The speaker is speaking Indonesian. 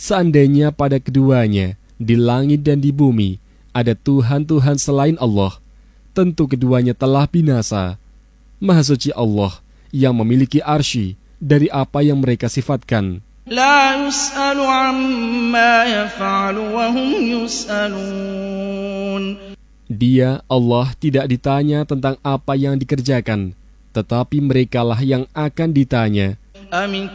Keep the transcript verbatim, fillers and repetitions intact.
Seandainya pada keduanya, di langit dan di bumi, ada Tuhan-Tuhan selain Allah, tentu keduanya telah binasa. Maha suci Allah yang memiliki arsy dari apa yang mereka sifatkan. La yus'alu amma yaf'alu wa hum yus'alun. Dia, Allah, tidak ditanya tentang apa yang dikerjakan, tetapi merekalah yang akan ditanya. Amin